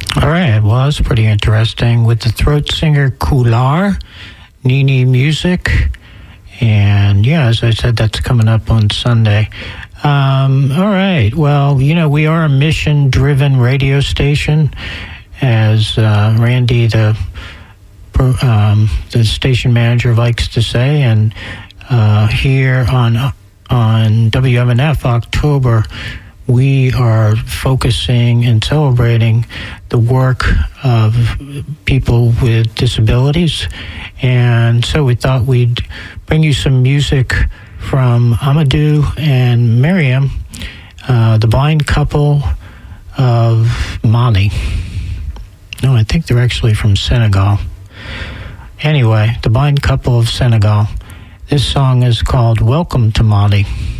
All right, well, that's pretty interesting. With the throat singer Kular, Nini Music, and yeah, as I said, that's coming up on Sunday. All right, well, you know, we are a mission-driven radio station, as Randy, the station manager, likes to say, and here on WMNF October, we are focusing and celebrating the work of people with disabilities. And so we thought we'd bring you some music from Amadou and Miriam, the blind couple of Mali. No, I think they're actually from Senegal. Anyway, the blind couple of Senegal. This song is called Welcome to Mali.